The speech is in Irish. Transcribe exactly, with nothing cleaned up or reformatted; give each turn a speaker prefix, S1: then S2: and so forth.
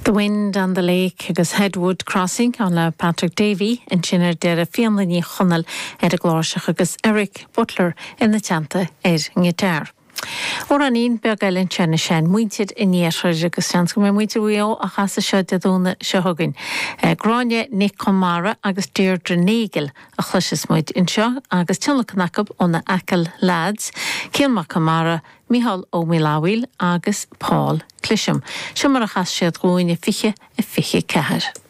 S1: The Wind and the Lake agus Headwood Crossing an le Patrick Davey in sinnar deir a fianlaní chonal ar a gláiseach agus Eric Butler in na teanta ar ngítar. Or an un beag eilin tjena sin muinted in níarthir agus seans go mé muinte bhuió a chasa seo deadúna seo thugann. Gráine Nick Conmara agus Deirdre Nagel a chluisis muid in seo agus tionna cnacab óna Acal Lads, Cian Conmara, Michal Ó Milawil agus Paul Clisham. Seo mar a chas siad gúine fiche a fiche cehar.